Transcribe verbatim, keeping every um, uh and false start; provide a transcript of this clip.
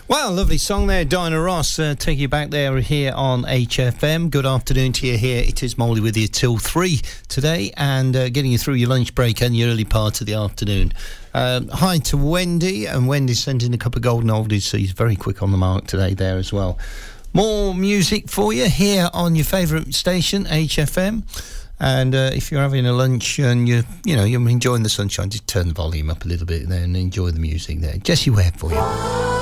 Well, lovely song there, Diana Ross. Uh, take you back there here on H F M. Good afternoon to you here. It is Molly with you till three today and uh, getting you through your lunch break and your early part of the afternoon. Um, hi to Wendy, and Wendy sent in a couple of golden oldies, so he's very quick on the mark today there as well. More music for you here on your favourite station, H F M. And uh, if you're having a lunch and you you know you're enjoying the sunshine, just turn the volume up a little bit there and enjoy the music there. Jessie Webb for you.